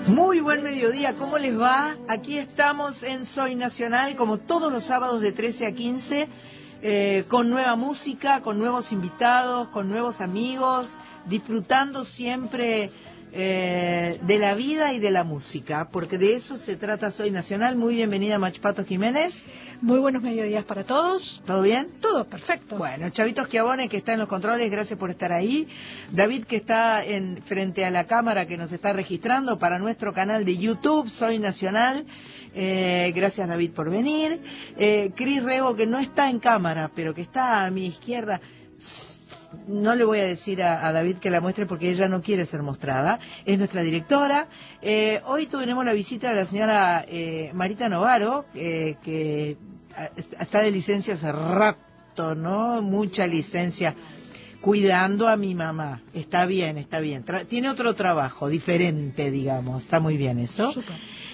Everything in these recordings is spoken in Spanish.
Muy buen mediodía, ¿cómo les va? Aquí estamos en Soy Nacional, como todos los sábados de 13 a 15, con nueva música, con nuevos invitados, con nuevos amigos, disfrutando siempre de la vida y de la música, porque de eso se trata Soy Nacional. Muy bienvenida, Machpato Jiménez. Muy buenos mediodías para todos. ¿Todo bien? Todo perfecto. Bueno, Chavito Schiavone, que está en los controles, gracias por estar ahí. David, que está frente a la cámara, que nos está registrando para nuestro canal de YouTube, Soy Nacional. Gracias, David, por venir. Cris Rego, que no está en cámara, pero que está a mi izquierda. No le voy a decir a David que la muestre porque ella no quiere ser mostrada. Es nuestra directora. Hoy tuvimos la visita de la señora Marita Novaro, que está de licencia hace rato, ¿no? Mucha licencia. Cuidando a mi mamá. Está bien, está bien. Tiene otro trabajo, diferente, digamos. Está muy bien eso. Súper.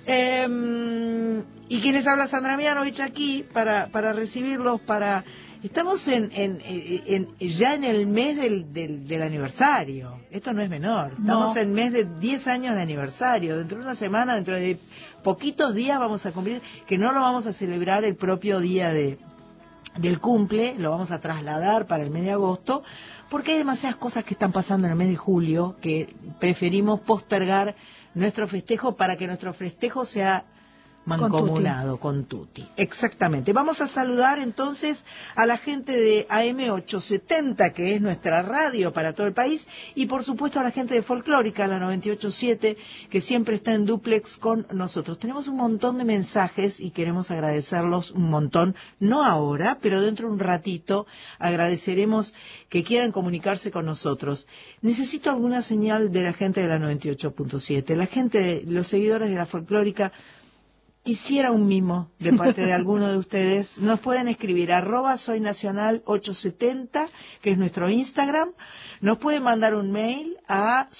Y quien les habla, Sandra Mianovich, aquí para recibirlos, Estamos ya en el mes del aniversario. Esto no es menor. Estamos en el mes de 10 años de aniversario. Dentro de una semana, dentro de poquitos días vamos a cumplir, que no lo vamos a celebrar el propio día del cumple, lo vamos a trasladar para el mes de agosto, porque hay demasiadas cosas que están pasando en el mes de julio que preferimos postergar nuestro festejo para que nuestro festejo sea mancomunado con Tutti. Exactamente. Vamos a saludar entonces a la gente de AM870, que es nuestra radio para todo el país, y por supuesto a la gente de Folclórica, la 98.7, que siempre está en dúplex con nosotros. Tenemos un montón de mensajes y queremos agradecerlos un montón, no ahora, pero dentro de un ratito agradeceremos que quieran comunicarse con nosotros. Necesito alguna señal de la gente de la 98.7, la gente de los seguidores de la Folclórica. Quisiera un mimo de parte de alguno de ustedes. Nos pueden escribir @soynacional870, que es nuestro Instagram. Nos pueden mandar un mail a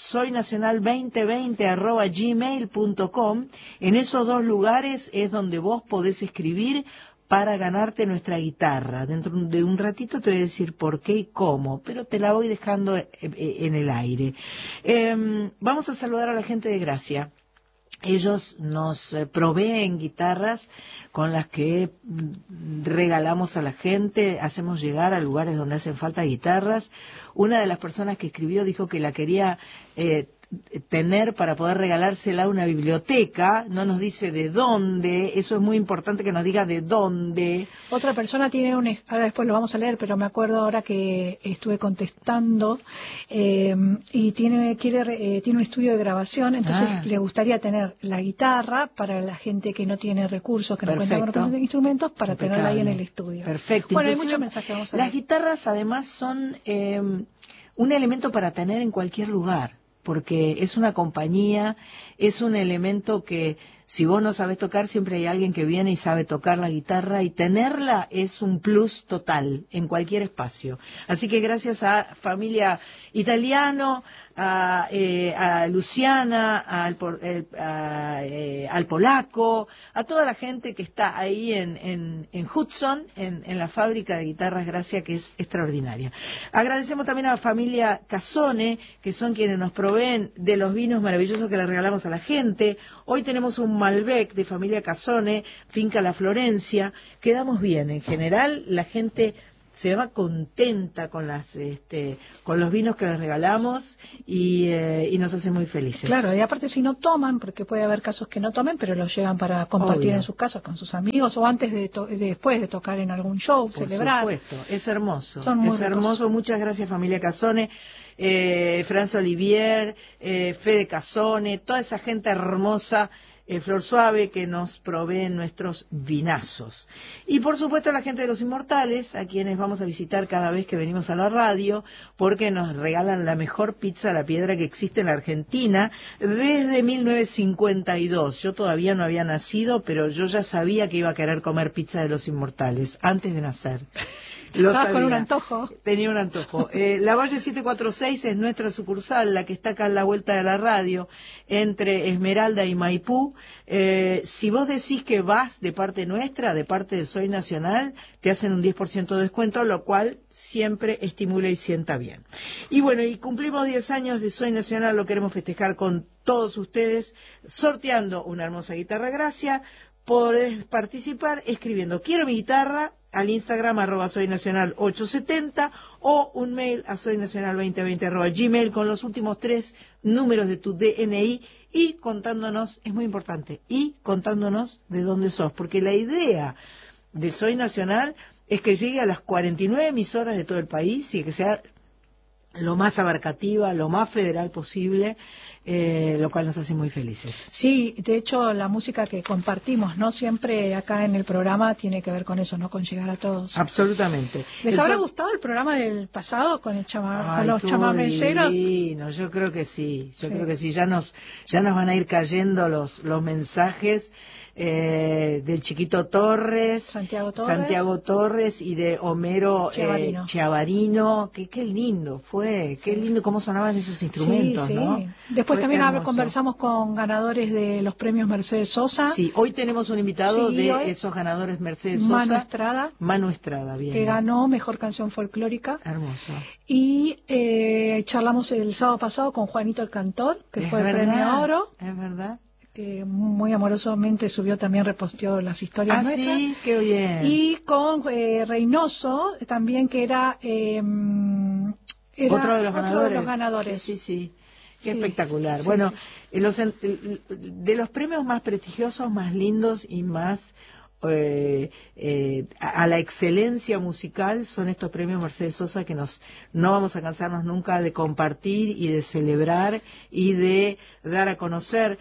soynacional2020@gmail.com. En esos dos lugares es donde vos podés escribir para ganarte nuestra guitarra. Dentro de un ratito te voy a decir por qué y cómo, pero te la voy dejando en el aire. Vamos a saludar a la gente de Gracia. Ellos nos proveen guitarras con las que regalamos a la gente, hacemos llegar a lugares donde hacen falta guitarras. Una de las personas que escribió dijo que la quería tener para poder regalársela a una biblioteca. No nos dice de dónde, eso es muy importante que nos diga de dónde. Otra persona tiene ahora después lo vamos a leer, pero me acuerdo ahora que estuve contestando y tiene un estudio de grabación, entonces le gustaría tener la guitarra para la gente que no tiene recursos, que no cuenta con recursos de instrumentos, para tenerla ahí en el estudio. Perfecto. Bueno, hay muchos mensajes que vamos a leer. Las guitarras además son un elemento para tener en cualquier lugar, porque es una compañía, es un elemento que si vos no sabés tocar, siempre hay alguien que viene y sabe tocar la guitarra, y tenerla es un plus total en cualquier espacio. Así que gracias a Familia Italiano, a Luciana, al polaco, a toda la gente que está ahí en Hudson, en la fábrica de guitarras Gracia, que es extraordinaria. Agradecemos también a la familia Casone, que son quienes nos proveen de los vinos maravillosos que le regalamos a la gente. Hoy tenemos un Malbec de familia Casone, finca La Florencia. Quedamos bien, en general la gente se va contenta con los vinos que les regalamos y nos hace muy felices. Claro, y aparte si no toman, porque puede haber casos que no tomen, pero los llevan para compartir en sus casas con sus amigos o antes después de tocar en algún show, celebrar. Por supuesto, es hermoso. Es hermoso. Muchas gracias, familia Casone, Franz Olivier, Fede Casone, toda esa gente hermosa. Flor Suave, que nos proveen nuestros vinazos. Y por supuesto la gente de Los Inmortales, a quienes vamos a visitar cada vez que venimos a la radio, porque nos regalan la mejor pizza a la piedra que existe en la Argentina desde 1952. Yo todavía no había nacido, pero yo ya sabía que iba a querer comer pizza de Los Inmortales, antes de nacer. Lo Estabas sabía. con un antojo. Tenía un antojo. La Valle 746 es nuestra sucursal, la que está acá en la vuelta de la radio, entre Esmeralda y Maipú. Si vos decís que vas de parte nuestra, de parte de Soy Nacional, te hacen un 10% de descuento, lo cual siempre estimula y sienta bien. Y bueno, y cumplimos 10 años de Soy Nacional, lo queremos festejar con todos ustedes, sorteando una hermosa guitarra Gracia. Podés participar escribiendo quiero mi guitarra al Instagram @soynacional870 o un mail a soynacional2020 @gmail con los últimos 3 números de tu DNI y contándonos, es muy importante, y contándonos de dónde sos, porque la idea de Soy Nacional es que llegue a las 49 emisoras de todo el país y que sea lo más abarcativa, lo más federal posible, lo cual nos hace muy felices. Sí, de hecho la música que compartimos, ¿no? Siempre acá en el programa tiene que ver con eso, ¿no? Con llegar a todos. Absolutamente. ¿Les habrá gustado el programa del pasado con con los chamameceros? Divino. Yo creo que sí, creo que sí. Ya nos van a ir cayendo los mensajes del Chiquito Torres, Santiago Torres y de Homero Chiavarino. Qué lindo fue, qué lindo cómo sonaban esos instrumentos, sí. ¿no? Después también conversamos con ganadores de los premios Mercedes Sosa. Sí, hoy tenemos un invitado de esos ganadores Mercedes Sosa. Manu Estrada, bien. Que ganó Mejor Canción Folclórica. Hermoso. Y charlamos el sábado pasado con Juanito el Cantor, que fue el premio Oro. Es verdad. Que muy amorosamente reposteó las historias nuestras. Sí, qué bien. Y con Reynoso, también que era otro de los ganadores. Sí. Qué espectacular. Bueno, de los premios más prestigiosos, más lindos y más a la excelencia musical son estos premios Mercedes Sosa que no vamos a cansarnos nunca de compartir y de celebrar y de dar a conocer.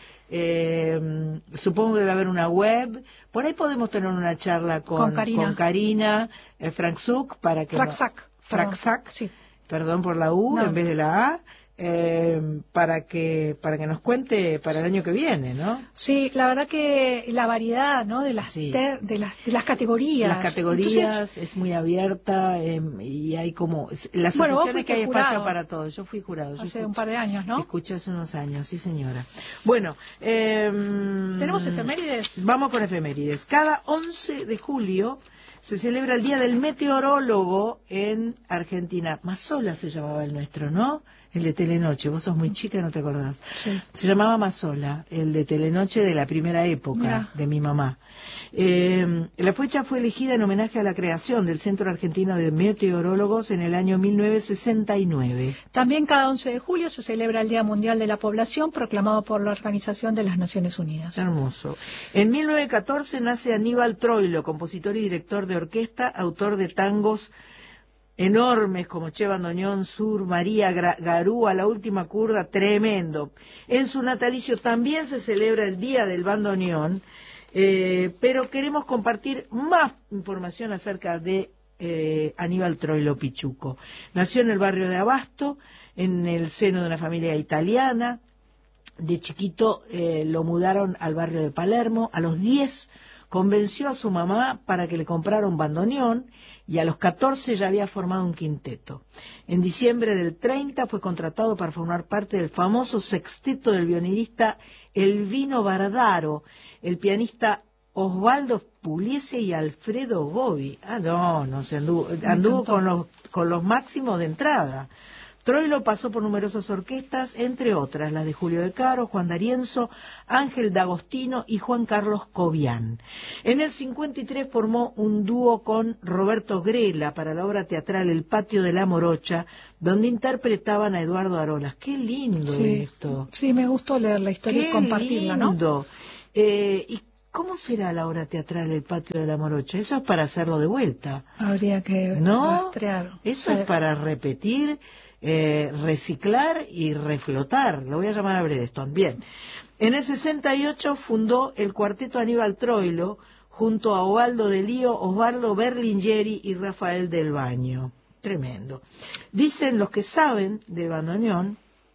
Supongo que debe haber una web, por ahí podemos tener una charla con Karina Fraczuk para que Fraczak, sí. Perdón por la U en vez de la A. Para que nos cuente para el año que viene, ¿no? Sí, la verdad que la variedad, ¿no? De las categorías. Las categorías. Entonces, es muy abierta y hay como la sensación es que hay espacio para todo. Yo fui jurado. Hace un par de años, ¿no? Escuché hace unos años, sí señora. Bueno, ¿tenemos efemérides? Vamos con efemérides. Cada 11 de julio se celebra el Día del Meteorólogo en Argentina. Mazola se llamaba el nuestro, ¿no? El de Telenoche. Vos sos muy chica y no te acordás. Sí. Se llamaba Mazola, el de Telenoche de la primera época de mi mamá. La fecha fue elegida en homenaje a la creación del Centro Argentino de Meteorólogos en el año 1969. También cada 11 de julio se celebra el Día Mundial de la Población, proclamado por la Organización de las Naciones Unidas. Hermoso. En 1914 nace Aníbal Troilo, compositor y director de orquesta, autor de tangos enormes como Che Bandoneón, Sur, María, Garúa, La Última Curda, tremendo. En su natalicio también se celebra el Día del Bandoneón, pero queremos compartir más información acerca de Aníbal Troilo Pichuco. Nació en el barrio de Abasto, en el seno de una familia italiana. De chiquito lo mudaron al barrio de Palermo. A los 10 convenció a su mamá para que le comprara un bandoneón y a los 14 ya había formado un quinteto. En diciembre del 30 fue contratado para formar parte del famoso sexteto del violinista Elvino Bardaro, el pianista Osvaldo Pugliese y Alfredo Bobbi. Anduvo con los máximos de entrada. Troilo pasó por numerosas orquestas, entre otras las de Julio De Caro, Juan D'Arienzo, Ángel D'Agostino y Juan Carlos Cobian. En el 53 formó un dúo con Roberto Grela para la obra teatral El Patio de la Morocha, donde interpretaban a Eduardo Arolas. ¡Qué lindo esto! Sí, me gustó leer la historia y compartirla, lindo. ¿No? ¿Y cómo será la obra teatral El Patio de la Morocha? Eso es para hacerlo de vuelta. Habría que rastrear. Eso es para repetir, reciclar y reflotar. Lo voy a llamar a Bredeston. Bien. En el 68 fundó el cuarteto Aníbal Troilo junto a Osvaldo de Lío, Osvaldo Berlingeri y Rafael del Baño. Tremendo. Dicen los que saben de bandoneón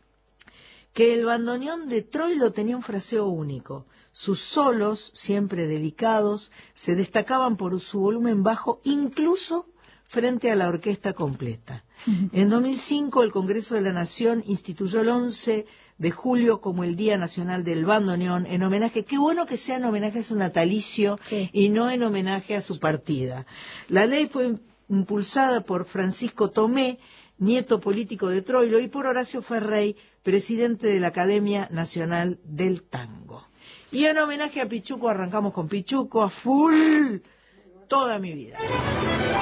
que el bandoneón de Troilo tenía un fraseo único. Sus solos, siempre delicados, se destacaban por su volumen bajo, incluso frente a la orquesta completa. En 2005 el Congreso de la Nación instituyó el 11 de julio como el Día Nacional del Bandoneón en homenaje, qué bueno que sea en homenaje a su natalicio y no en homenaje a su partida. La ley fue impulsada por Francisco Tomé, nieto político de Troilo, y por Horacio Ferrey, presidente de la Academia Nacional del Tango. Y en homenaje a Pichuco arrancamos con Pichuco a full toda mi vida.